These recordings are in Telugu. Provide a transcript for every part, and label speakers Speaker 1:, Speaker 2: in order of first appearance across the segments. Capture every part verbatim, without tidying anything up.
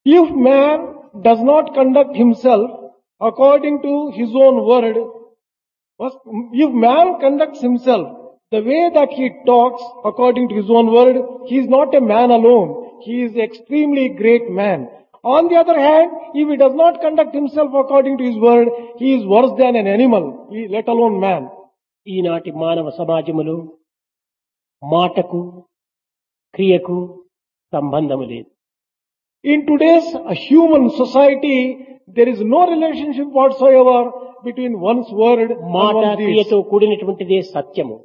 Speaker 1: If man does not conduct himself according to his own word, if man conducts himself the way that he talks according to his own word, he is not a man alone. He is an extremely great man. On the other hand, if he does not conduct himself according to his word, he is worse than an animal, he- let alone man.
Speaker 2: ఈనాటి మానవ సమాజములో మాటకు క్రియకు సంబంధము లేదు.
Speaker 1: In today's uh, human society, there is no relationship whatsoever between one's word and
Speaker 2: మాట
Speaker 1: one's deeds.
Speaker 2: క్రియతో కూడినటువంటిదే సత్యము.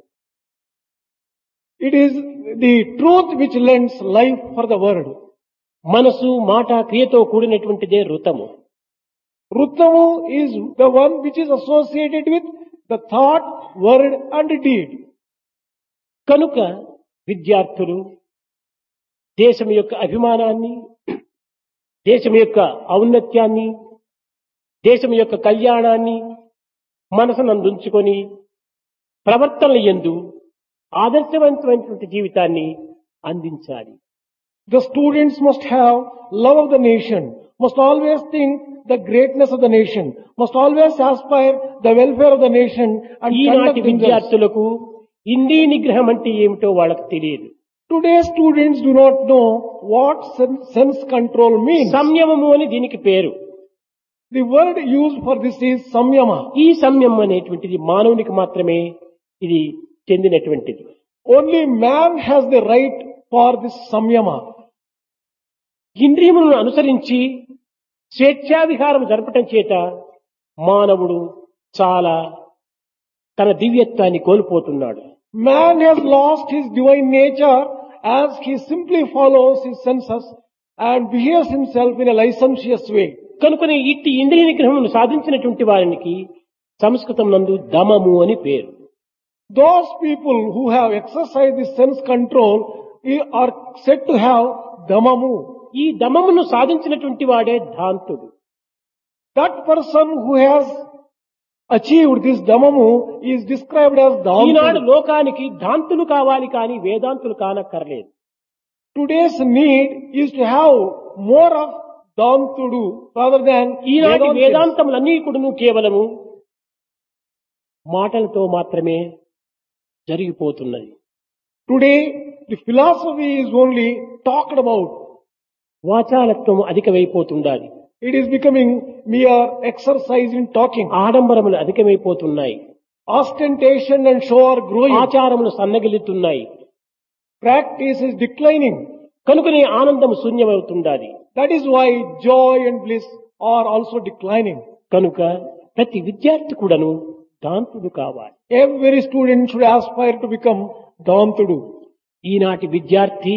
Speaker 1: It is the truth which lends life for the word.
Speaker 2: మనసు మాట క్రియతో కూడినటువంటిదే ఋతము.
Speaker 1: Ruttamu is the one which is associated with the thought, word and deed.
Speaker 2: కనుక విద్యార్థులు దేశం యొక్క అభిమానాన్ని, దేశం యొక్క ఔన్నత్యాన్ని, దేశం యొక్క కళ్యాణాన్ని మనసునందుంచుకొని ప్రవర్తనల యందు ఆదర్శవంతమైనటువంటి జీవితాన్ని అందించాలి.
Speaker 1: The students must have love of the nation, must always think the greatness of the nation, must always aspire the welfare of the nation and
Speaker 2: ఈనాటి
Speaker 1: conduct themselves.
Speaker 2: విద్యార్థులకు ఇంద్రియ నిగ్రహం అంటే ఏమిటో వాళ్ళకు తెలియదు.
Speaker 1: Today's students do not know what sen- sense control means.
Speaker 2: సంయమము అని దీనికి పేరు.
Speaker 1: The word used for this is samyama.
Speaker 2: ఈ సంయమం అనేటువంటిది మానవునికి మాత్రమే ఇది చెందినటువంటిది.
Speaker 1: Only man has the right for this samyama.
Speaker 2: ఇంద్రియములను అనుసరించి స్వేచ్ఛావిహారం జరపటం చేత మానవుడు చాలా తన దివ్యత్వాన్ని కోల్పోతున్నాడు.
Speaker 1: Man has lost his divine nature as he simply follows his senses and behaves himself in a licentious way.
Speaker 2: కనుకనే ఇట్టి ఇంద్రియ నిగ్రహమును సాధించినటువంటి వారికి సంస్కృతం నందు దమము అని పేరు.
Speaker 1: Those people who have exercised this sense control eh, are said to have damamu.
Speaker 2: ఈ దమమును సాధించినటువంటి వాడే ధాంతుడు.
Speaker 1: That person who has achieved this damamu is described as
Speaker 2: Eenadu
Speaker 1: dhamtu.
Speaker 2: లోకానికి ధాంతులు కావాలి కానీ వేదాంతులు కానక్కర్లేదు.
Speaker 1: Today's need is to have more of dhamtudu rather than
Speaker 2: ఈనాటి
Speaker 1: Vedantians.
Speaker 2: వేదాంతములన్నీ కూడా కేవలము మాటలతో మాత్రమే జరిగిపోతున్నది.
Speaker 1: Today the philosophy is only talked about.
Speaker 2: వాచాలత్వం అధికమైపోతుండాలి.
Speaker 1: It is becoming mere exercise in talking.
Speaker 2: ఆడంబరములు అధికమైపోతున్నాయి.
Speaker 1: Ostentation and show are growing.
Speaker 2: ఆచారములు సన్నగిల్లుతున్నాయి.
Speaker 1: Practice is declining.
Speaker 2: కనుకనే ఆనందము శూన్యమవుతుండాలి.
Speaker 1: That is why joy and bliss are also declining.
Speaker 2: కనుక ప్రతి విద్యార్థి కూడాను దాంతుడు కావాలి.
Speaker 1: Every student should aspire to become Dhantudu.
Speaker 2: ఈనాటి విద్యార్థి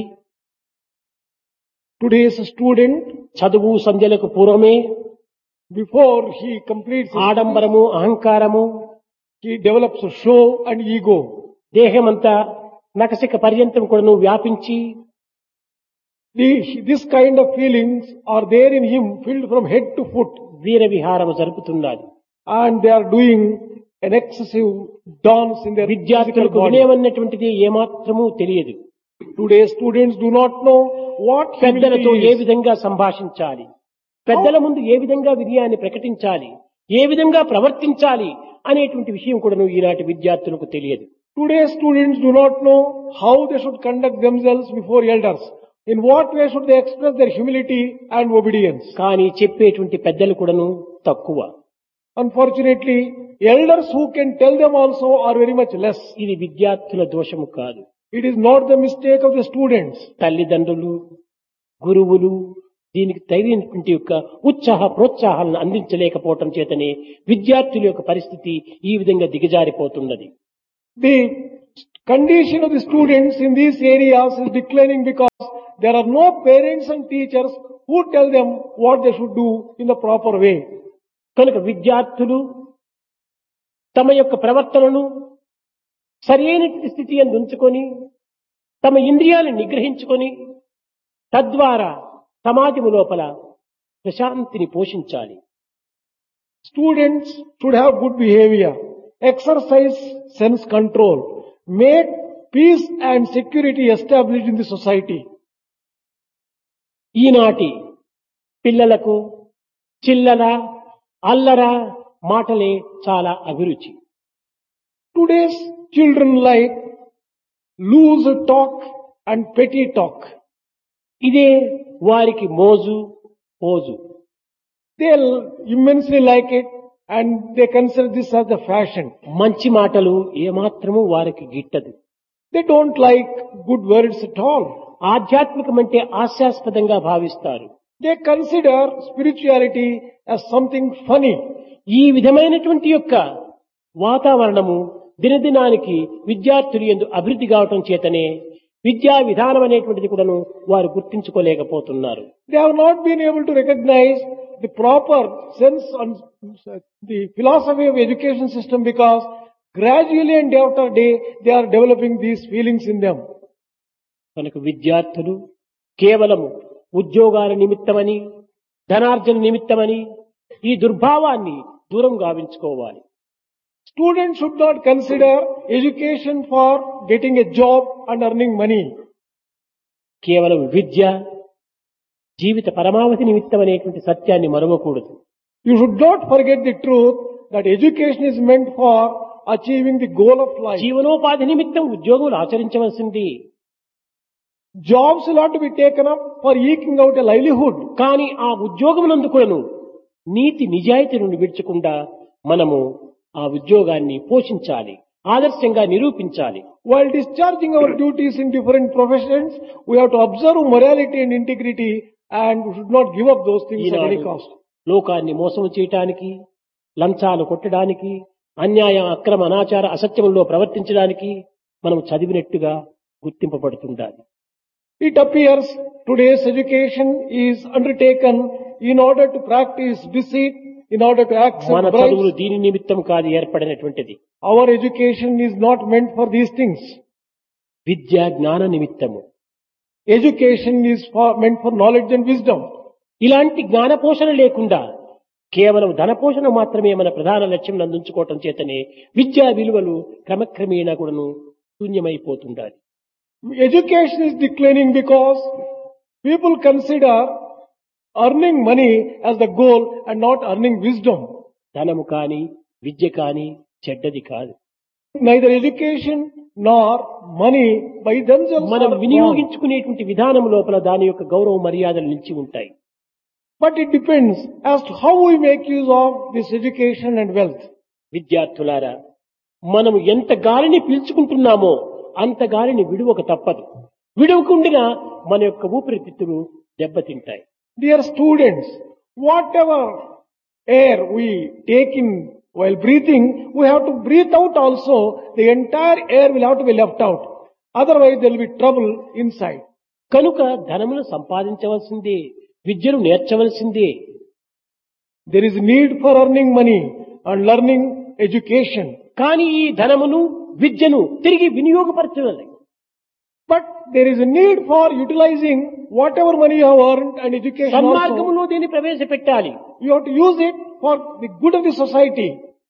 Speaker 1: Today's student,
Speaker 2: చదువు సంధ్యలకు పూర్వమే
Speaker 1: before he completes his
Speaker 2: ఆడంబరము అహంకారము
Speaker 1: he develops a show and ego.
Speaker 2: దేహమంతా నకసిక పర్యంతం కూడాను వ్యాపించి
Speaker 1: The, this kind of feelings are there in him, filled from head to foot,
Speaker 2: Veera విహారము జరుపుతున్నది.
Speaker 1: and they are doing an excessive dance in their physical
Speaker 2: విద్యార్థులకు
Speaker 1: body.
Speaker 2: వినయమన్నటువంటిది ఏమాత్రమూ తెలియదు.
Speaker 1: Today's students do not know what
Speaker 2: పెద్దలతో
Speaker 1: humility
Speaker 2: ఏ
Speaker 1: is.
Speaker 2: విధంగా సంభాషించాలి, పెద్దల ముందు ఏ విధంగా వినయాన్ని ప్రకటించాలి, ఏ విధంగా ప్రవర్తించాలి అనేటువంటి విషయం కూడాను ఈనాటి విద్యార్థులకు తెలియదు.
Speaker 1: Today's students do not know how they should conduct themselves before elders. In what way should they express their humility and obedience?
Speaker 2: కానీ చెప్పేటువంటి పెద్దలు కూడాను తక్కువ.
Speaker 1: Unfortunately, elders who can tell them also are very much less.
Speaker 2: ఇది విద్యార్థుల దోషము కాదు.
Speaker 1: It is not the mistake of the students.
Speaker 2: తల్లిదండ్రులు, గురువులు దీనికి తగినటువంటి యొక్క ఉత్సాహ ప్రోత్సాహాలను అందించలేకపోవటం చేతనే విద్యార్థుల యొక్క పరిస్థితి ఈ విధంగా దిగజారిపోతున్నది.
Speaker 1: The condition of the students in these areas is declining because there are no parents and teachers who tell them what they should do in the proper way.
Speaker 2: కనుక విద్యార్థులు తమ యొక్క ప్రవర్తనను సరైన స్థితి యందు ఉంచుకొని తమ ఇంద్రియాలను నిగ్రహించుకొని తద్వారా సమాజము లోపల ప్రశాంతిని పోషించాలి.
Speaker 1: Students should have good behavior, exercise sense control, make peace and security established in the society.
Speaker 2: ఈనాటి పిల్లలకు చిల్లర అల్లర మాటలే చాలా అభిరుచి.
Speaker 1: Today's children like loose talk and petty talk.
Speaker 2: ఇదే వారికి మోజు pose.
Speaker 1: They immensely like it and they consider this as the fashion.
Speaker 2: మంచి మాటలు ఏమాత్రము వారికి గిట్టదు.
Speaker 1: They don't like good words at all.
Speaker 2: ఆధ్యాత్మికమంటే హాస్యాస్పదంగా భావిస్తారు.
Speaker 1: They consider spirituality as something funny.
Speaker 2: ఈ విధమైనటువంటి యొక్క వాతావరణము దినదినానికి విద్యార్థులు యందు అభివృద్ధి కావటం చేతనే విద్యా విధానం అనేటువంటిది కూడాను వారు గుర్తించుకోలేకపోతున్నారు.
Speaker 1: They have not been able to recognize the proper sense and the philosophy of education system because gradually and day after day they are developing these feelings in them.
Speaker 2: కనుక విద్యార్థులు కేవలము ఉద్యోగాల నిమిత్తమని ధనార్జన నిమిత్తమని ఈ దుర్భావాన్ని దూరం గావించుకోవాలి.
Speaker 1: Students should not consider education for getting a job and earning money.
Speaker 2: కేవలం విద్య జీవిత పరమావధి నిమిత్తం అనేటువంటి సత్యాన్ని మరవకూడదు.
Speaker 1: You should not forget the truth that education is meant for achieving the goal of life.
Speaker 2: జీవనోపాధి నిమిత్తం ఉద్యోగులు ఆచరించవలసింది.
Speaker 1: Jobs will have to be taken up for eking out a livelihood.
Speaker 2: కానీ ఆ ఉద్యోగమునందు కూడాను నీతి నిజాయితీలను విడిచకుండా మనము ఆ ఉద్యోగాన్ని పోషించాలి, ఆదర్శంగా నిరూపించాలి.
Speaker 1: While discharging our duties in different professions, we have to observe morality and integrity and we should not give up those things at any cost.
Speaker 2: లోకాన్ని మోసం చేయటానికి, లంచాలు కొట్టడానికి, అన్యాయ అక్రమ అనాచార అసత్యములో ప్రవర్తించడానికి మనం చదివినట్టుగా గుర్తింపబడుతుండాలి.
Speaker 1: It appears today's education is undertaken in order to practice deceit, in order to accept
Speaker 2: మన చదువులు
Speaker 1: bribes.
Speaker 2: దీని నిమిత్తం కాదు ఏర్పడినటువంటిది.
Speaker 1: Our education is not meant for these things.
Speaker 2: విద్య జ్ఞాన నిమిత్తము.
Speaker 1: Education is for, meant for knowledge and wisdom.
Speaker 2: ఇలాంటి జ్ఞాన పోషణ లేకుండా కేవలం ధన పోషణ మాత్రమే మన ప్రధాన లక్ష్యం అందించుకోవటం చేతనే విద్యా విలువలు క్రమక్రమేణా కూడాను శూన్యమైపోతుండాలి.
Speaker 1: Education is declining because people consider earning money as the goal and not earning wisdom.
Speaker 2: ధనము కాని విద్య కాని చెడ్డది కాదు.
Speaker 1: Neither education nor money by themselves
Speaker 2: మనం
Speaker 1: are wrong.
Speaker 2: వినియోగించుకునేటువంటి విధానం లోపల దాని యొక్క గౌరవ మర్యాదలు నిలిచి ఉంటాయి.
Speaker 1: But it depends as to how we make use of this education and wealth.
Speaker 2: విద్యార్థులారా, మనము ఎంత గాలిని పీల్చుకుంటున్నామో అంత గాలిని విడువక తప్పదు. విడువకుండినా మన యొక్క ఊపిరితిత్తులు దెబ్బతింటాయి.
Speaker 1: Dear students, whatever air we take in while breathing, we have to breathe out also. The entire air will have to be left out. Otherwise there will be trouble inside.
Speaker 2: కనుక ధనమును సంపాదించవలసిందే, విద్యను నేర్చవలసిందే.
Speaker 1: There is need for earning money and learning education.
Speaker 2: కానీ ఈ ధనమును విద్యను తిరిగి వినియోగపరచాలి.
Speaker 1: But there is a need for utilizing whatever money you have earned and education also.
Speaker 2: సన్మార్గములో దీన్ని ప్రవేశపెట్టాలి.
Speaker 1: You have to use it for the good of the society.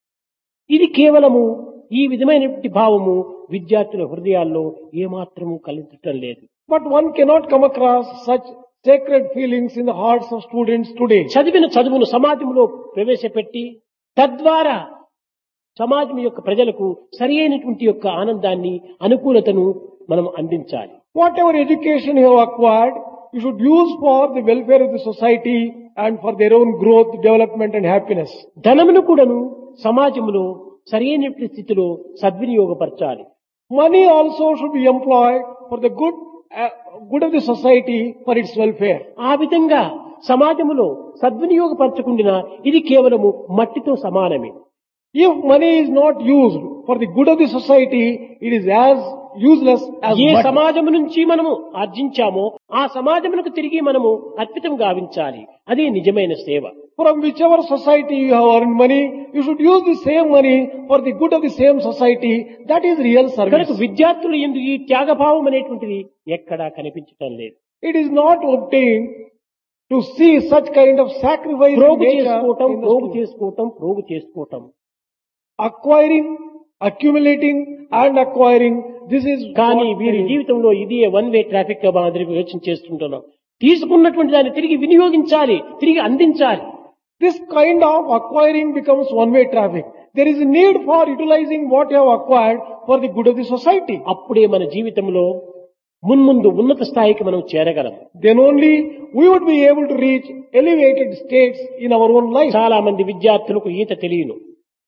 Speaker 2: ఇది కేవలము ఈ విధమైనటువంటి భావము విద్యార్థుల హృదయాల్లో ఏమాత్రము కలిగించటం లేదు.
Speaker 1: But one cannot come across such sacred feelings in the hearts of students today.
Speaker 2: చదివిన చదువును సమాజంలో ప్రవేశపెట్టి తద్వారా సమాజం యొక్క ప్రజలకు సరి అయినటువంటి యొక్క ఆనందాన్ని అనుకూలతను మనం అందించాలి.
Speaker 1: Whatever education you have acquired, you should use for the welfare of the society and for their own growth, development and happiness.
Speaker 2: ధనమును కూడాను సమాజంలో సరి అయినటువంటి స్థితిలో సద్వినియోగపరచాలి.
Speaker 1: Money also should be employed for the good, uh, good of the society for its welfare.
Speaker 2: ఆ విధంగా సమాజంలో సద్వినియోగపరచకుండా ఇది కేవలము మట్టితో సమానమే.
Speaker 1: If money is not used for the good of the society, it is as useless as
Speaker 2: A
Speaker 1: mud.
Speaker 2: సమాజం నుంచి మనము ఆర్జించామో ఆ సమాజమునకు తిరిగి మనము అర్పితం గావించాలి. అదే నిజమైన సేవ.
Speaker 1: From whichever society you have earned money, you should use the same money for the good of the same society. That is real service.
Speaker 2: కనుక విద్యార్థులు ఎందు ఈ త్యాగభావం అనేటువంటిది ఎక్కడా కనిపించటం లేదు.
Speaker 1: It is not obtained to see such kind of sacrifice in
Speaker 2: ప్రోగు
Speaker 1: nature
Speaker 2: చేసుకోవటం
Speaker 1: in the
Speaker 2: ప్రోగు
Speaker 1: student.
Speaker 2: చేసుకోవటం ప్రోగు చేసుకోవటం
Speaker 1: Acquiring, accumulating and acquiring, this is
Speaker 2: కానీ
Speaker 1: what
Speaker 2: వీరి
Speaker 1: it is.
Speaker 2: జీవితంలో ఇది వన్ వే ట్రాఫిక్ గా మాదిరి యోచన చేస్తుంటున్నాం. తీసుకున్నటువంటి దాన్ని తిరిగి వినియోగించాలి, తిరిగి అందించాలి.
Speaker 1: This kind of acquiring becomes one-way traffic. There is a need for utilizing what you have acquired for the good of the society.
Speaker 2: అప్పుడే మన జీవితంలో మున్ముందు ఉన్నత స్థాయికి మనం చేరగలం.
Speaker 1: Then only we would be able to reach elevated states in our own life.
Speaker 2: చాలా మంది విద్యార్థులకు ఈత తెలియను.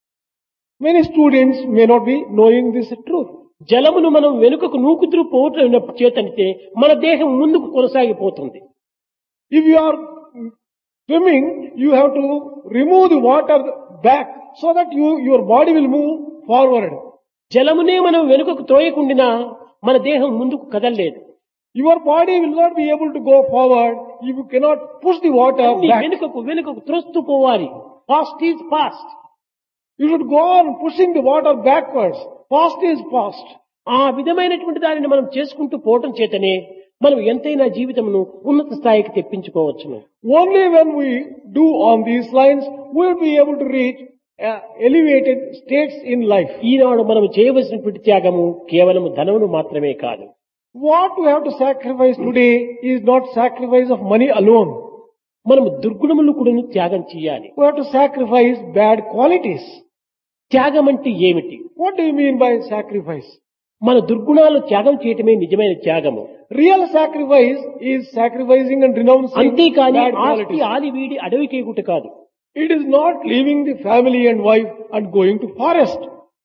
Speaker 1: Many students may not be knowing this truth.
Speaker 2: జలమును మనం వెనుకకు నూకుతూ పోవటం చేతనితే మన దేహం ముందుకు కొనసాగిపోతుంది.
Speaker 1: If you are swimming, you have to remove the water back so that you, your body will move forward.
Speaker 2: జలమునే మనం వెనుకకు తోయకుండినా మన దేహం ముందుకు కదలలేదు.
Speaker 1: Your body will not be able to go forward if you cannot push the water back.
Speaker 2: వెనుకకు వెనుకకు త్రోస్తూ పోవాలి. Fast is fast.
Speaker 1: You should go on pushing the water backwards. Fast is fast.
Speaker 2: ఆ విధమైనటువంటి దానిని మనం చేసుకుంటూ పోవటం చేతనే మనం ఎంతైనా జీవితమును ఉన్నత స్థాయికి తెప్పించుకోవచ్చును.
Speaker 1: Only when we do on these lines, we will be able to reach uh, elevated states in life.
Speaker 2: ఈనాడు మనం చేయవలసినటువంటి త్యాగము కేవలం ధనమును మాత్రమే కాదు.
Speaker 1: What we have to sacrifice today is not sacrifice of money alone.
Speaker 2: మనం దుర్గుణములు కూడా త్యాగం చేయాలి.
Speaker 1: We have to sacrifice bad qualities.
Speaker 2: త్యాగం అంటే ఏమిటి?
Speaker 1: What do you mean by sacrifice?
Speaker 2: మన దుర్గుణాలు త్యాగం చేయటమే నిజమైన త్యాగము.
Speaker 1: Real sacrifice is sacrificing and renouncing
Speaker 2: అంతేకాని
Speaker 1: bad
Speaker 2: ఆస్తి
Speaker 1: qualities.
Speaker 2: ఆలి వీడి అడవికేగుట కాదు.
Speaker 1: It is not leaving the family and wife and going to forest.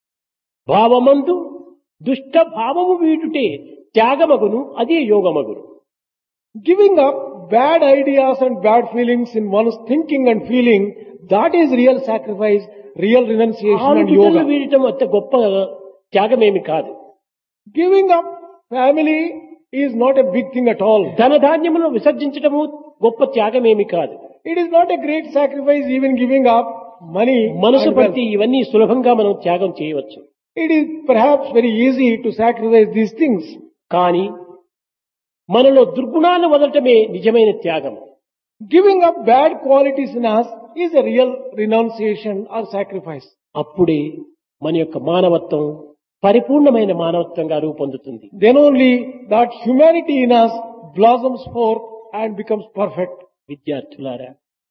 Speaker 2: భావమందు దుష్ట భావము వీడుటే త్యాగమగును, అదే యోగమగును.
Speaker 1: Giving up bad ideas and bad feelings in one's thinking and feeling, that is real sacrifice, real renunciation and
Speaker 2: ఆలుబిడ్డలు
Speaker 1: yoga.
Speaker 2: వీడటం అంత గొప్ప త్యాగమేమి కాదు.
Speaker 1: Giving up family is not a big thing at all.
Speaker 2: ధనధాన్యములను విసర్జించటము గొప్ప త్యాగమేమి కాదు.
Speaker 1: It is not a great sacrifice even giving up money.
Speaker 2: మనసు
Speaker 1: and wealth.
Speaker 2: పడితే ఇవన్నీ సులభంగా మనం త్యాగం చేయవచ్చు.
Speaker 1: It is perhaps very easy to sacrifice these things.
Speaker 2: కానీ మనలో దుర్గుణాలను వదలటమే నిజమైన త్యాగం.
Speaker 1: Giving up bad qualities in us is a real renunciation or sacrifice.
Speaker 2: అప్పుడే మన యొక్క మానవత్వం పరిపూర్ణమైన మానవత్వంగా రూపొందుతుంది.
Speaker 1: Then only that humanity in us blossoms forth and becomes perfect.
Speaker 2: విద్యార్థులారా,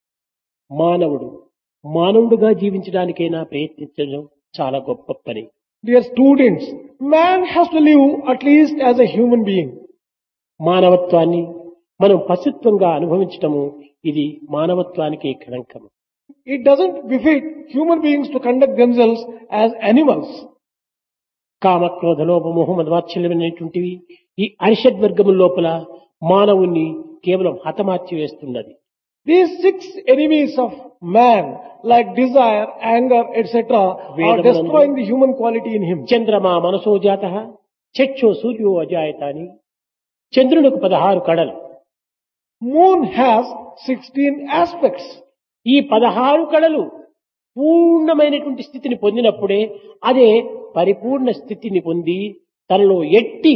Speaker 2: మానవుడు మానవుడుగా జీవించడానికైనా ప్రయత్నించడం చాలా గొప్ప పని.
Speaker 1: Dear students, man has to live at least as a human being.
Speaker 2: మానవత్వాన్ని మనం పశుత్వంగా అనుభవించటము ఇది మానవత్వానికి కళంకం.
Speaker 1: It doesn't befit human beings to conduct themselves as animals.
Speaker 2: కామ క్రోధ లోభ మోహ మదవాత్సల్యమైనటువంటివి ఈ అరిషడ్ వర్గము లోపల మానవుణ్ణి కేవలం హతమార్చి వేస్తున్నది.
Speaker 1: These six enemies of man, like desire, anger, et cetera, are destroying the human quality in him.
Speaker 2: చంద్రమా మనసో జాతః చక్షో సూర్యో అజాయతాని. చంద్రునికి పదహారు కళలు.
Speaker 1: Moon has sixteen aspects.
Speaker 2: ఈ పదహారు కళలు పూర్ణమైనటువంటి స్థితిని పొందినప్పుడే అదే పరిపూర్ణ స్థితిని పొంది తనలో ఎట్టి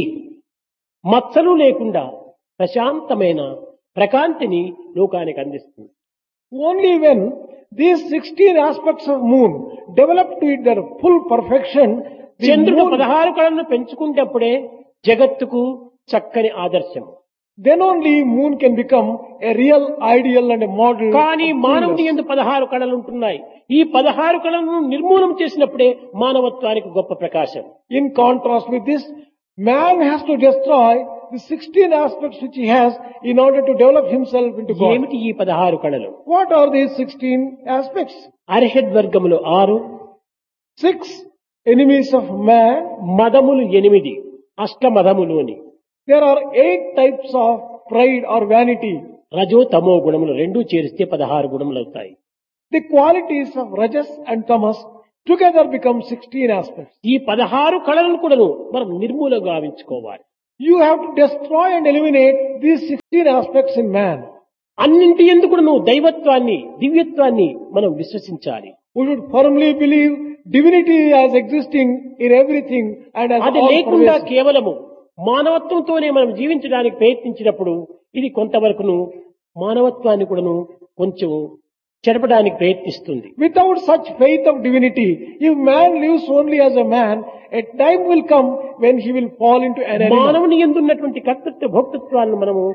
Speaker 2: మచ్చలు లేకుండా ప్రశాంతమైన ప్రకాంతిని లోకానికి అందిస్తుంది.
Speaker 1: Only when these sixteen aspects of moon develop to it their full perfection, the
Speaker 2: చంద్రుడు
Speaker 1: moon,
Speaker 2: పదహారు కళలను పెంచుకుంటప్పుడే జగత్తుకు చక్కని ఆదర్శం.
Speaker 1: then only moon can become a real ideal and a model.
Speaker 2: కానీ
Speaker 1: of
Speaker 2: మానవుడి
Speaker 1: goodness.
Speaker 2: యందు పదహారు కళలు ఉంటున్నాయి. ఈ పదహారు కళలను నిర్మూలన చేసినప్పుడే మానవత్వానికి గొప్ప ప్రకాశం.
Speaker 1: In contrast with this, man has to destroy the sixteen aspects which he has in order to develop himself into God.
Speaker 2: ఏమిటి ఈ పదహారు కళలు?
Speaker 1: What are these sixteen aspects?
Speaker 2: అరిషడ్ వర్గములు ఆరు,
Speaker 1: Six enemies of man.
Speaker 2: మదములు ఎనిమిది, అష్టమదములు అని.
Speaker 1: There are eight types of pride or vanity.
Speaker 2: రజో తమో గుణములు రెండు చేరిస్తే పదహారు గుణములు అవుతాయి.
Speaker 1: The qualities of rajas and tamas together become sixteen aspects.
Speaker 2: ఈ పదహారు కళలను కూడాను మనం నిర్మూలంగా గావించుకోవాలి.
Speaker 1: You have to destroy and eliminate these sixteen aspects in man.
Speaker 2: అన్నింటి ఎందుకు కూడాను దైవత్వాన్ని దివ్యత్వాన్ని మనం విశ్వసించాలి.
Speaker 1: We should firmly believe divinity as existing in everything and as
Speaker 2: అది
Speaker 1: all
Speaker 2: లేకుండా
Speaker 1: pervasive.
Speaker 2: కేవలము మానవత్వంతోనే మనం జీవించడానికి ప్రయత్నించినప్పుడు ఇది కొంతవరకును మానవత్వాన్ని కూడాను కొంచెం చెరపడానికి ప్రయత్నిస్తుంది.
Speaker 1: Without such faith of divinity, if man lives only as a man, a time will come when he will fall into an animal.
Speaker 2: మానవుని యందు ఉన్నటువంటి కర్తృత్వ భోక్తృత్వాలను మనము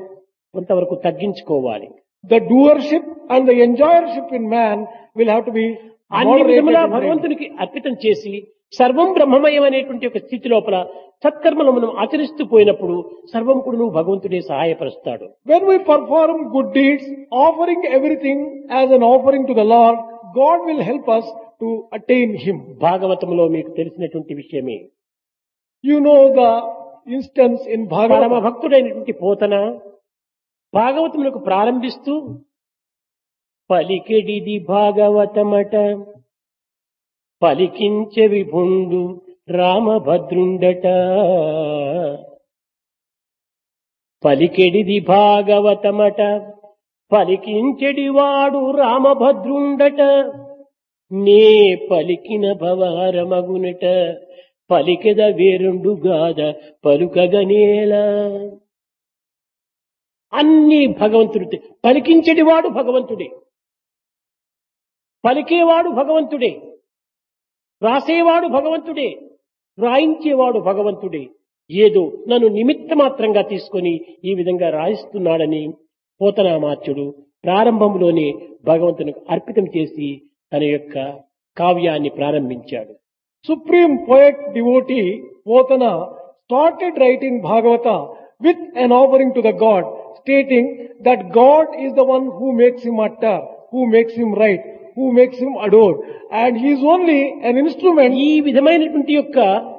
Speaker 2: కొంతవరకు తగ్గించుకోవాలి.
Speaker 1: The doership and the enjoyership in man will have to be
Speaker 2: అన్ని
Speaker 1: moderated
Speaker 2: విధములా
Speaker 1: and ready.
Speaker 2: భగవంతునికి అర్పితం చేసి సర్వం బ్రహ్మమయం అనేటువంటి ఒక స్థితి లోపల సత్కర్మలు మనం ఆచరిస్తూ పోయినప్పుడు సర్వం కూడా నువ్వు భగవంతుడే సహాయపరుస్తాడు.
Speaker 1: When we perform good deeds, offering everything as an offering to the Lord, God will help us to attain Him.
Speaker 2: భాగవతంలో మీకు తెలిసినటువంటి విషయమే.
Speaker 1: You know the instance in
Speaker 2: పరమ
Speaker 1: Bhagavatam.
Speaker 2: భక్తుడైనటువంటి పోతన భాగవతములకు ప్రారంభిస్తూ పలికెడిది భాగవతమట పలికించె విభుండు రామభద్రుండట పలికెడిది భాగవతమట పలికించెడి వాడు రామభద్రుండట నే పలికిన భవారమగునట పలికెద వేరుండు గాద పలుకగనేలా. అన్ని భగవంతుడి పలికించెడి వాడు భగవంతుడే, పలికేవాడు భగవంతుడే, రాసేవాడు భగవంతుడే, రాయించేవాడు భగవంతుడే. ఏదో నన్ను నిమిత్త మాత్రంగా తీసుకొని ఈ విధంగా రాయిస్తున్నాడని పోతనామాత్యుడు ప్రారంభంలోనే భగవంతునికి అర్పితం చేసి తన యొక్క కావ్యాన్ని ప్రారంభించాడు.
Speaker 1: Supreme poet devotee Potana started writing Bhagavata with an offering to the God, stating that God is the one who makes him utter, who makes him write, who makes him adore, and he is only an instrument.
Speaker 2: ఈ విధమైనటువంటి యొక్క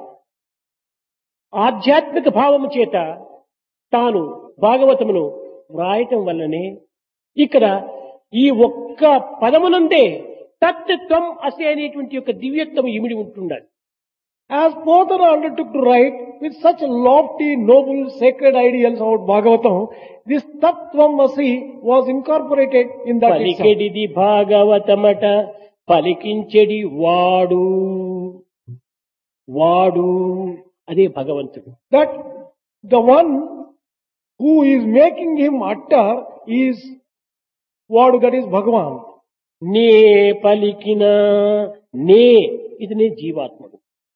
Speaker 2: ఆధ్యాత్మిక భావము చేత తాను భాగవతమును వ్రాయటం వల్లనే ఇక్కడ ఈ ఒక్క పదమునందే తత్వం అసే అనేటువంటి యొక్క దివ్యత్వం ఇమిడి ఉంటుండాలి.
Speaker 1: As Potana undertook to write with such lofty, noble, sacred ideals about Bhagavatam, this Tattvamasi was incorporated in that itself.
Speaker 2: పలికెడిది భాగవతమట పలికించెడి వాడు వాడు అదే భగవంతుడు.
Speaker 1: That the one who is making him utter is what, that is Bhagavan.
Speaker 2: నే పలికిన నే ఇది నే జీవాత్ముడు.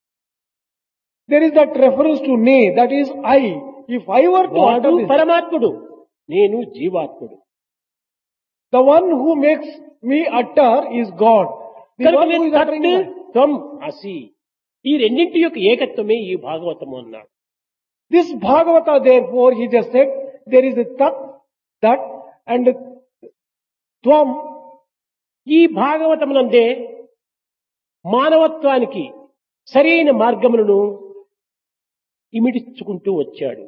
Speaker 1: There is that reference to ne, that is I. If I were to
Speaker 2: వాడు
Speaker 1: utter this,
Speaker 2: పరమాత్ముడు, నేను జీవాత్ముడు.
Speaker 1: the one who makes me utter is God. The
Speaker 2: కనుక
Speaker 1: one who
Speaker 2: నేను
Speaker 1: is uttering
Speaker 2: తత్
Speaker 1: me.
Speaker 2: త్వం అసి ఈ రెండింటి యొక్క ఏకత్వమే ఈ భాగవతము అన్నాడు.
Speaker 1: This Bhagavata, therefore, he just said, there is a tat, that, and tvam.
Speaker 2: ఈ భాగవతమునందే మానవత్వానికి సరైన మార్గములను ఇమిడించుకుంటూ వచ్చాడు.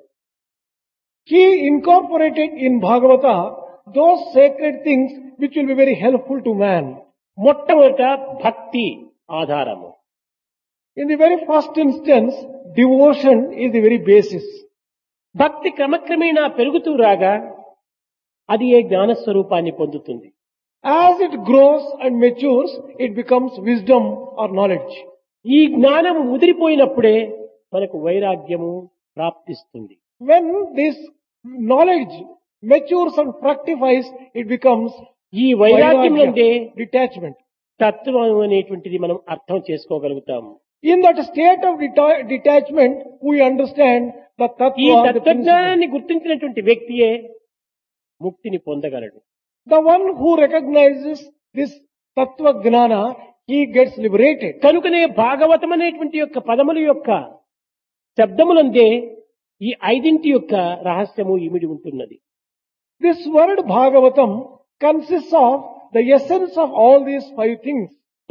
Speaker 1: He incorporated in Bhagavata those sacred things which will be very helpful to man.
Speaker 2: మొట్టమొదట భక్తి ఆధారము.
Speaker 1: In the very first instance, devotion is the very basis.
Speaker 2: భక్తి క్రమక్రమేణా పెరుగుతూ రాగా అది ఏ జ్ఞానస్వరూపాన్ని పొందుతుంది.
Speaker 1: As it grows and matures, it becomes wisdom or knowledge.
Speaker 2: ఈ జ్ఞానము ముదిరిపోయినప్పుడే మనకు వైరాగ్యము ప్రాప్తిస్తుంది.
Speaker 1: When this knowledge matures and fructifies, it becomes
Speaker 2: ఈ వైరాగ్యం నుండే
Speaker 1: vairagya, detachment.
Speaker 2: తత్వం అనేటువంటిది మనం అర్థం చేసుకోగలుగుతాము.
Speaker 1: In that state of deta- detachment, we understand the
Speaker 2: ఈ
Speaker 1: tattva, the principle.
Speaker 2: తత్వజ్ఞానాన్ని గుర్తించినటువంటి వ్యక్తియే ముక్తిని పొందగలడు.
Speaker 1: The one who recognizes this tattva gnana, he gets liberated.
Speaker 2: కనుకనే భాగవతం అనేటువంటి యొక్క పదముల యొక్క శబ్దములందే ఈ ఐదింటి యొక్క రహస్యము ఇమిడి ఉంటున్నది.
Speaker 1: This word Bhagavatam consists of the essence of all these five things.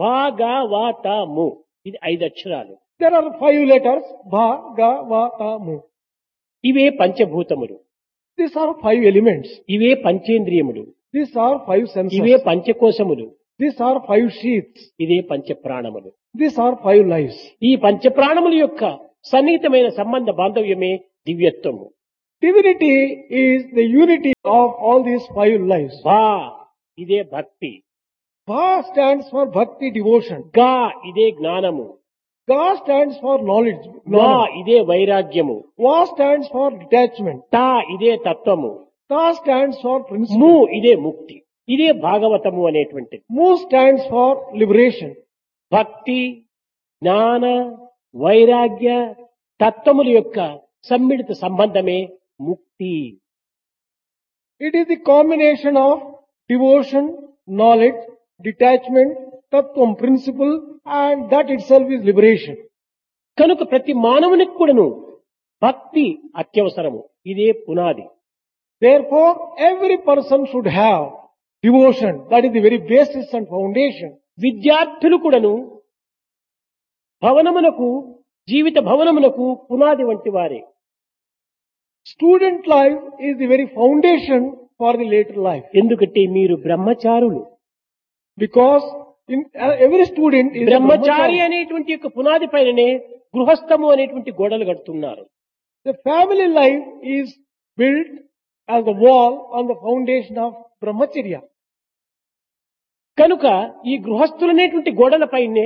Speaker 2: భాగవతము ఇది ఐదు అక్షరాలు.
Speaker 1: There are five letters, Bha, Ga, Va, Ta, Mu.
Speaker 2: ఇవే పంచభూతములు,
Speaker 1: These are five elements.
Speaker 2: ఇవే పంచేంద్రియములు,
Speaker 1: These are five
Speaker 2: ఇవే
Speaker 1: senses.
Speaker 2: పంచకోశములు,
Speaker 1: These are five sheaths.
Speaker 2: ఇదే పంచప్రాణములు.
Speaker 1: These are five lives.
Speaker 2: ఈ పంచప్రాణముల యొక్క సన్నిహితమైన సంబంధ బాంధవ్యమే దివ్యత్వము.
Speaker 1: Divinity is the unity of all these five lives.
Speaker 2: భా ఇదే భక్తి,
Speaker 1: Bha stands for bhakti, devotion.
Speaker 2: గా ఇదే జ్ఞానము,
Speaker 1: Ga stands for knowledge.
Speaker 2: వా
Speaker 1: knowledge.
Speaker 2: ఇదే వైరాగ్యము,
Speaker 1: Va stands for detachment.
Speaker 2: తా ఇదే తత్వము,
Speaker 1: Ta stands for
Speaker 2: ము
Speaker 1: principle.
Speaker 2: ఇదే ముక్తి. ఇదే భాగవతము అనేటువంటిది.
Speaker 1: Mu stands for liberation.
Speaker 2: భక్తి, జ్ఞాన, వైరాగ్య తత్వముల యొక్క సమ్మిళిత సంబంధమే ముక్తి.
Speaker 1: It is the combination of devotion, knowledge, detachment, tattvam principle, and that itself is liberation.
Speaker 2: కనుక ప్రతి మానవునికి కూడాను భక్తి అత్యవసరము. ఇదే పునాది.
Speaker 1: Therefore, every person should have devotion. That is the very basis and foundation.
Speaker 2: విద్యార్థులు కూడాను భవనమునకు, జీవిత భవనమునకు పునాది వంటి వారే.
Speaker 1: Student life is the very foundation for the later life.
Speaker 2: ఎందుకంటే మీరు బ్రహ్మచారులు.
Speaker 1: Because in, uh, every student is a
Speaker 2: Brahmachari
Speaker 1: brahmachari.
Speaker 2: అనేటువంటి యొక్క పునాది పైననే గృహస్థము అనేటువంటి గోడలు కడుతున్నారు.
Speaker 1: The family life is built as a wall on the foundation of brahmacharya.
Speaker 2: కనుక ఈ గృహస్థులు అనేటువంటి గోడల పైనే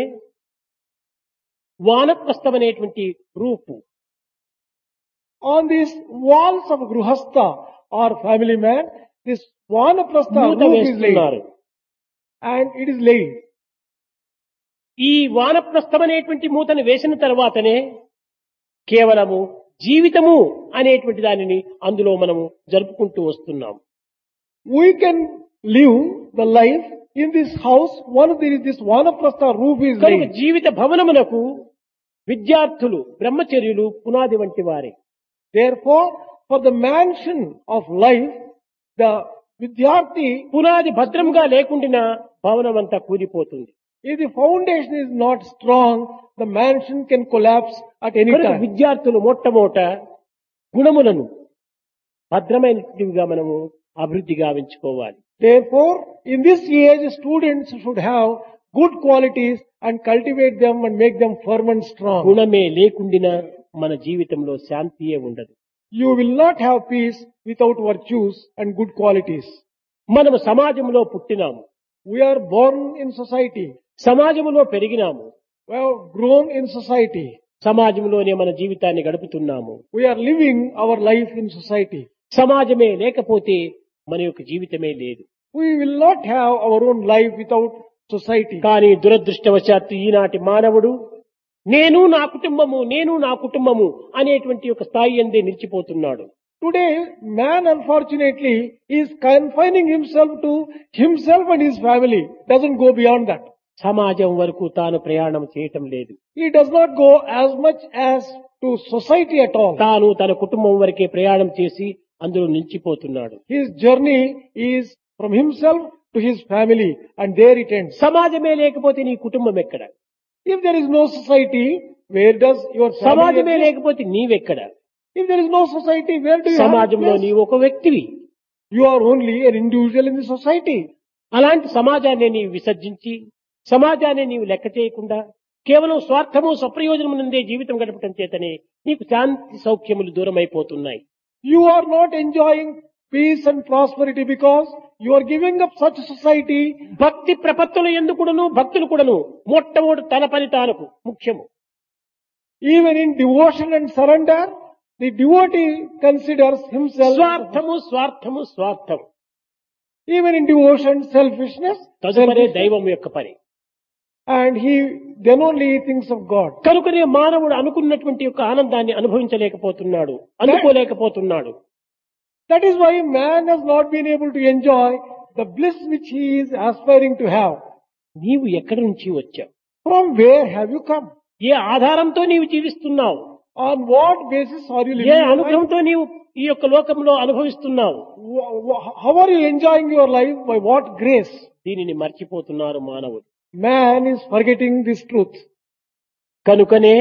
Speaker 2: వానప్రస్థం అనేటువంటి రూపు.
Speaker 1: On these walls of Gruhastha or family man, this Vanaprastha
Speaker 2: మూత
Speaker 1: roof is laid.
Speaker 2: వేస్తున్నారు.
Speaker 1: And it is laid.
Speaker 2: ఈ వానప్రస్థం అనేటువంటి మూతను వేసిన తర్వాతనే కేవలము జీవితము అనేటువంటి దానిని అందులో మనము జరుపుకుంటూ వస్తున్నాం.
Speaker 1: We can live the life in this house once there is this Vanaprastha roof is
Speaker 2: కనుక
Speaker 1: laid.
Speaker 2: జీవిత భవనమునకు విద్యార్థులు బ్రహ్మచర్యులు పునాది వంటి వారే.
Speaker 1: Therefore, for the mansion of life, the Vidyarthi,
Speaker 2: పునాది భద్రంగా లేకుండా భవనం అంతా కూలిపోతుంది.
Speaker 1: if the foundation is not strong, the mansion can collapse at any
Speaker 2: కనుక
Speaker 1: time.
Speaker 2: విద్యార్థులు మొట్టమొదట గుణములను భద్రమైనవిగా మనము అభివృద్ధి గావించుకోవాలి.
Speaker 1: Therefore, in this age, students should have good qualities and cultivate them and make them firm and strong.
Speaker 2: గుణమే లేకుండినా మన జీవితంలో శాంతియే ఉండదు.
Speaker 1: You will not have peace without virtues and good qualities.
Speaker 2: మనము సమాజంలో పుట్టినాము,
Speaker 1: We are born in society.
Speaker 2: సమాజంలో పెరిగినాము,
Speaker 1: We have grown in society.
Speaker 2: సమాజంలోనే మన జీవితాన్ని గడుపుతున్నాము.
Speaker 1: We are living our life in society.
Speaker 2: సమాజమే లేకపోతే మన యొక్క జీవితమే లేదు.
Speaker 1: We will not have our own life without society.
Speaker 2: కానీ దురదృష్టవశాత్తు ఈనాటి మానవుడు నేను నా కుటుంబము నేను నా కుటుంబము అనేటువంటి ఒక స్థాయి అందే నిలిచిపోతున్నాడు.
Speaker 1: Today, man unfortunately is confining himself to himself and his family. Doesn't go beyond that.
Speaker 2: సమాజం వరకు తాను ప్రయాణం చేయటం లేదు.
Speaker 1: He does not go as much as to society at all.
Speaker 2: తాను తన కుటుంబం వరకే ప్రయాణం చేసి అందులో నిలిచిపోతున్నాడు.
Speaker 1: His journey is from himself to his family and there it ends.
Speaker 2: సమాజమే లేకపోతే నీ కుటుంబం ఎక్కడ?
Speaker 1: If there is no society, where does your family
Speaker 2: సమాజమే
Speaker 1: exist?
Speaker 2: లేకపోతే నీవెక్కడ?
Speaker 1: If there is no society, where do you have a
Speaker 2: సమాజంలో
Speaker 1: place?
Speaker 2: నీవు ఒక వ్యక్తివి.
Speaker 1: You are only an individual in the society.
Speaker 2: అలాంటి సమాజాన్ని నీవు విసర్జించి సమాజాన్ని నీవు లెక్క చేయకుండా కేవలం స్వార్థము స్వప్రయోజనము నుండే జీవితం గడపటం చేతనే నీకు శాంతి సౌఖ్యములు దూరం అయిపోతున్నాయి.
Speaker 1: You are not enjoying peace and prosperity because you are giving up such society.
Speaker 2: భక్తి ప్రపత్తులు ఎందుకుడను భక్తులు కూడాను మొట్టమొదటి తన పని తానకు ముఖ్యము.
Speaker 1: Even in devotion and surrender, the devotee considers himself.
Speaker 2: స్వార్థము స్వార్థము స్వార్థము
Speaker 1: Even in devotion, selfishness,
Speaker 2: తదుపరి
Speaker 1: selfishness.
Speaker 2: దైవం యొక్క పని.
Speaker 1: And he then only thinks of God.
Speaker 2: కనుకనే మానవుడు అనుకున్నటువంటి యొక్క ఆనందాన్ని అనుభవించలేకపోతున్నాడు, అందుకోలేకపోతున్నాడు.
Speaker 1: That is why man has not been able to enjoy the bliss which he is aspiring to have.
Speaker 2: నీవు ఎక్కడి నుంచి వచ్చావు?
Speaker 1: From where have you come?
Speaker 2: ఏ ఆధారంతో నీవు జీవిస్తున్నావు?
Speaker 1: On what basis are you
Speaker 2: A
Speaker 1: living your life?
Speaker 2: అనుగ్రహంతో నీవు ఈ యొక్క లోకంలో అనుభవిస్తున్నావు?
Speaker 1: Wh- wh- How are you enjoying your life? By what grace?
Speaker 2: దీనిని మర్చిపోతున్నారు మానవుడు.
Speaker 1: Man is forgetting this truth.
Speaker 2: కనుకనే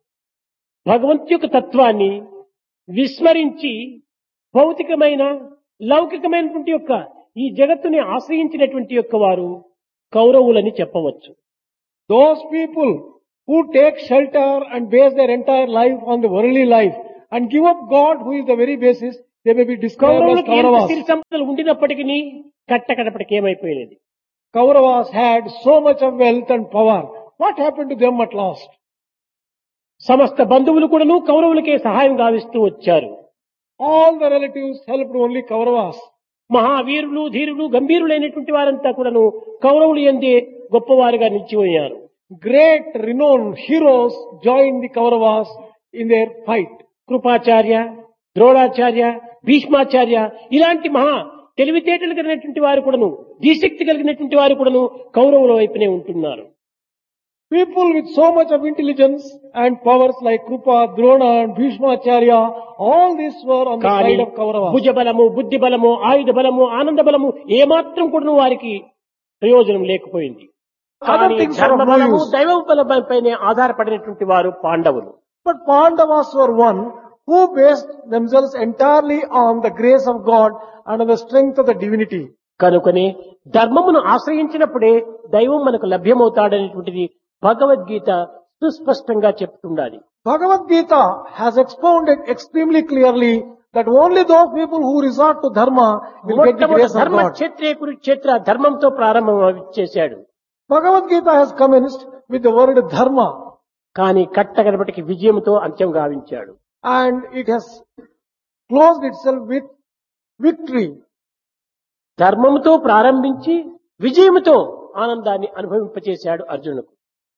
Speaker 2: భగవంతు యొక్క తత్వాన్ని విస్మరించి భౌతికమైన లౌకికమైనటువంటి యొక్క ఈ జగత్తుని ఆశ్రయించినటువంటి యొక్క వారు కౌరవులని చెప్పవచ్చు.
Speaker 1: Those people who take shelter and base their entire life on the worldly life and give up God who is the very basis, they may be described as
Speaker 2: కౌరవులకు ఎంత
Speaker 1: Kauravas.
Speaker 2: సిరి సంపదలు ఉండినప్పటికీ కట్టకడపటికి ఏమైపోయినది?
Speaker 1: Kauravas had so much of wealth and power. What happened to them at last?
Speaker 2: సమస్త బంధువులు కూడాను కౌరవులకే సహాయం గావిస్తూ వచ్చారు.
Speaker 1: All the relatives helped only Kauravas.
Speaker 2: మహావీరులు ధీరులు గంభీరులైనటువంటి వారంతా కూడాను కౌరవులు ఎందే గొప్పవారుగా నిలిచిపోయారు.
Speaker 1: Great renowned heroes joined the Kauravas in their fight.
Speaker 2: Kripacharya, Dronacharya, Bhishmacharya ఇలాంటి మహా తెలివితేటలు కలిగినటువంటి వారు కూడాను, ధీశక్తి కలిగినటువంటి వారు కూడాను కౌరవుల వైపునే ఉంటున్నారు.
Speaker 1: People with so much of intelligence and powers like Krupa, Drona and Bhishmacharya, all these were on the
Speaker 2: కానీ
Speaker 1: side of Kauravas.
Speaker 2: భుజ బలము, బుద్ధి బలము, ఆయుధ బలము, ఆనంద బలము ఏమాత్రం కూడాను వారికి ప్రయోజనం లేకపోయింది.
Speaker 1: Other
Speaker 2: కానీ
Speaker 1: things are
Speaker 2: ధర్మ
Speaker 1: of no
Speaker 2: బలము,
Speaker 1: use.
Speaker 2: దైవ బలపైనే ఆధారపడినటువంటి వారు పాండవులు.
Speaker 1: But Pandavas were one who based themselves entirely on the grace of God and on the strength of the divinity.
Speaker 2: కనుకనే ధర్మమును ఆశ్రయించినప్పుడే దైవం మనకు లభ్యమవుతాడనేటువంటిది భగవద్గీత సుస్పష్టంగా చెప్తుండాలి.
Speaker 1: Bhagavad Gita has expounded extremely clearly that only those people who resort to dharma will get the
Speaker 2: మొట్టమొదటి
Speaker 1: grace of
Speaker 2: ధర్మ
Speaker 1: God.
Speaker 2: క్షేత్రే కురుక్షేత్ర ధర్మంతో ప్రారంభం చేశాడు.
Speaker 1: Bhagavad Gita has commenced with the word dharma
Speaker 2: కానీ కట్టగడపటికి విజయంతో అంత్యం గావించాడు.
Speaker 1: and it has closed itself with victory.
Speaker 2: ధర్మంతో ప్రారంభించి విజయంతో ఆనందాన్ని అనుభవింపచేశాడు అర్జునుకు.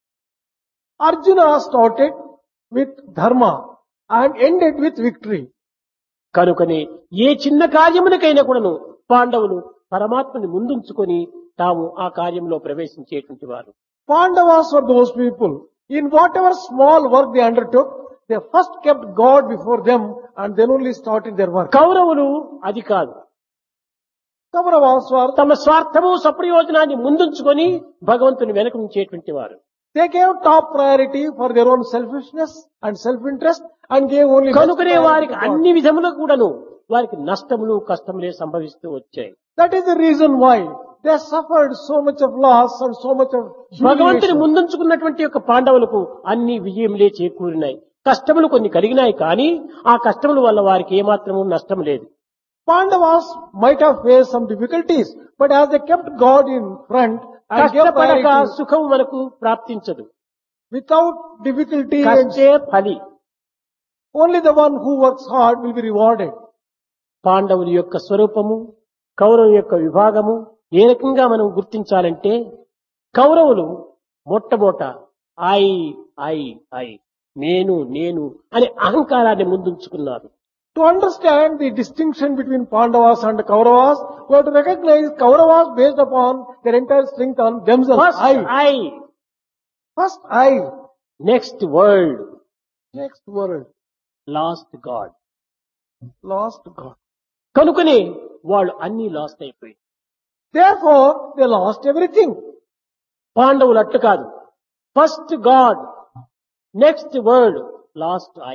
Speaker 1: Arjuna started with dharma and ended with victory.
Speaker 2: కనుకనే ఏ చిన్న కార్యమునకైనా కూడాను పాండవులు పరమాత్మని ముందుంచుకొని తాము ఆ కార్యంలో ప్రవేశించేటువంటి వారు.
Speaker 1: Pandavas were those people. In whatever small work they undertook, they first kept God before them and then only started their work.
Speaker 2: కౌరవులు అది కాదు.
Speaker 1: Kauravas were,
Speaker 2: తమ స్వార్థము సప్రయోజనాన్ని ముందుంచుకొని భగవంతుని వెనక ఉంచేటువంటి వారు.
Speaker 1: they gave top priority for their own selfishness and self-interest and gave only best
Speaker 2: కనుకనే
Speaker 1: priority
Speaker 2: వారికి
Speaker 1: to God.
Speaker 2: అన్ని విధములకు కూడాను వారికి నష్టములు కష్టములే సంభవిస్తూ వచ్చాయి.
Speaker 1: That is the reason why they suffered so much of loss and so much of
Speaker 2: భగవంతుని
Speaker 1: humiliation.
Speaker 2: ముందుంచుకున్నటువంటి యొక్క పాండవులకు అన్ని విజయములే చేకూరినాయి. కష్టములు కొన్ని కలిగినాయి కానీ ఆ కష్టముల వల్ల వారికి ఏమాత్రము నష్టం లేదు.
Speaker 1: Pandavas might have faced some difficulties, but as they kept God in front and gave
Speaker 2: కష్టపడక
Speaker 1: priority,
Speaker 2: సుఖం మనకు ప్రాప్తించదు.
Speaker 1: without difficulty, and
Speaker 2: కష్టే ఫలి.
Speaker 1: only the one who works hard will be rewarded.
Speaker 2: పాండవుల యొక్క స్వరూపము, కౌరవుల యొక్క విభాగము ఏ రకంగా మనం గుర్తించాలంటే కౌరవులు మొట్టమొదట ఐ ఐ ఐ నేను నేను అనే అహంకారాన్ని ముందుంచుకున్నారు.
Speaker 1: To understand the distinction between Pandavas and Kauravas, we have to recognize Kauravas based upon their entire strength on themselves.
Speaker 2: First
Speaker 1: I.
Speaker 2: I,
Speaker 1: First I.
Speaker 2: Next world,
Speaker 1: Next world.
Speaker 2: Last God.
Speaker 1: Lost God.
Speaker 2: కనుకనే వాళ్ళు అన్ని లాస్ట్ అయిపోయి.
Speaker 1: Therefore, they lost everything.
Speaker 2: పాండవులు అట్టు కాదు. First God, next world, last I.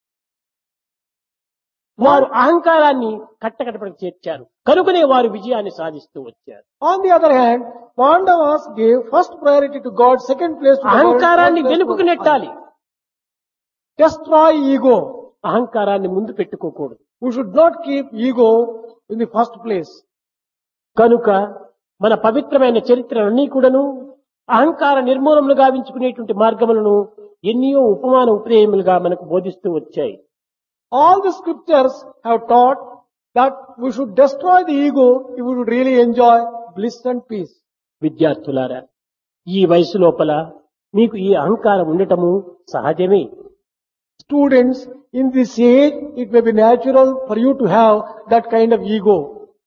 Speaker 2: వారు అహంకారాన్ని కట్టకట్టపడికి చేర్చారు. కనుకనే వారు విజయాన్ని సాధిస్తూ వచ్చారు.
Speaker 1: On the other hand, Pandavas gave first priority to God, second place to the world,
Speaker 2: అహంకారాన్ని
Speaker 1: third place
Speaker 2: వెనుకకు
Speaker 1: to
Speaker 2: నెట్టాలి.
Speaker 1: I. Destroy ego.
Speaker 2: అహంకారాన్ని ముందు పెట్టుకోకూడదు.
Speaker 1: We should not keep ego in the first place.
Speaker 2: కనుక మన పవిత్రమైన చరిత్రలన్నీ కూడాను అహంకార నిర్మూలములు గావించుకునేటువంటి మార్గములను ఎన్నో ఉపమాన ఉపదేయములుగా మనకు బోధిస్తూ వచ్చాయి.
Speaker 1: All the scriptures have taught that we should destroy the ego if we would really enjoy bliss and peace.
Speaker 2: విద్యార్థులారా, ఈ వయసు లోపల మీకు ఈ అహంకారం ఉండటము సహజమే.
Speaker 1: Students, in this age, it may be natural for you to have that kind of ego.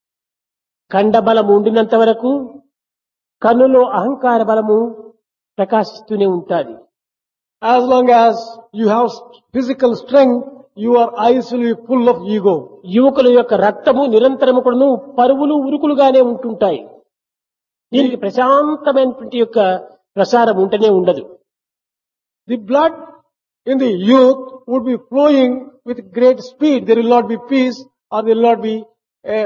Speaker 2: ఖండబలము ఉండినంత వరకు కన్నులో అహంకార బలము ప్రకాశిస్తూనే ఉంటాది.
Speaker 1: As long as you have physical strength, your eyes will be full of ego.
Speaker 2: యువకుల యొక్క రక్తము నిరంతరము కూడాను పరువులు ఉరుకులుగానే ఉంటుంటాయి. దీనికి ప్రశాంతమైనటువంటి యొక్క ప్రసారం ఉంటనే ఉండదు.
Speaker 1: The blood in the youth would be flowing with great speed. There will not be peace or there will not be a,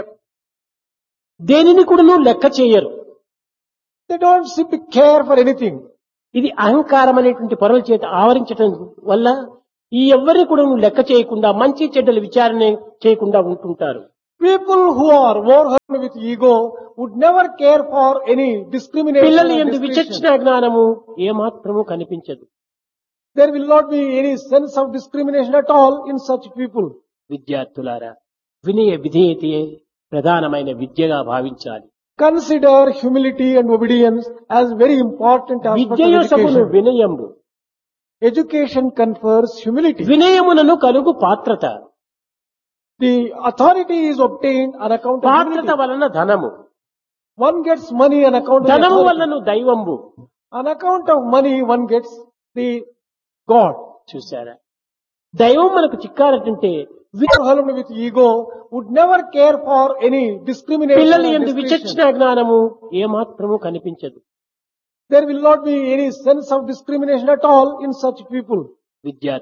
Speaker 2: దేనిని కూడాను లెక్క చేయరు.
Speaker 1: they don't simply care for anything.
Speaker 2: ఇది అహంకారం అనేటువంటి పొరల చేత ఆవరించడం వల్ల ఈ ఎవ్వరిని కూడా లెక్క చేయకుండా మంచి చెడ్డల విచారణ చేయకుండా ఉంటుంటారు.
Speaker 1: People who are overwhelmed with ego would never care for any discrimination.
Speaker 2: పిల్లల
Speaker 1: or
Speaker 2: యందు
Speaker 1: discrimination.
Speaker 2: విచక్షణ జ్ఞానము ఏమాత్రము కనిపించదు.
Speaker 1: There will not be any sense of discrimination at all in such people.
Speaker 2: విద్యార్థులారా, వినయ విధేయతే ప్రధానమైన విద్యగా భావించాలి.
Speaker 1: Consider humility and obedience as very important aspects of
Speaker 2: విద్యయోసమును
Speaker 1: education.
Speaker 2: వినయంబు,
Speaker 1: Education confers humility.
Speaker 2: వినయమునను కలుగు పాత్రత.
Speaker 1: The authority is obtained on account of
Speaker 2: పాత్రత
Speaker 1: dignity.
Speaker 2: వలన ధనము,
Speaker 1: One gets money on account of the
Speaker 2: ధనము
Speaker 1: authority.
Speaker 2: వలన దైవంబు.
Speaker 1: On account of money, one gets the God.
Speaker 2: చూశారా? దైవం మనకు చిక్కారంటే
Speaker 1: We are overwhelmed with ego, would never care for any discrimination.
Speaker 2: పిల్లల
Speaker 1: or
Speaker 2: యందు
Speaker 1: discrimination.
Speaker 2: విచక్షణ జ్ఞానము ఏమాత్రము కనిపించదు.
Speaker 1: There will not be any sense of discrimination at all in such people.
Speaker 2: విద్యార్థి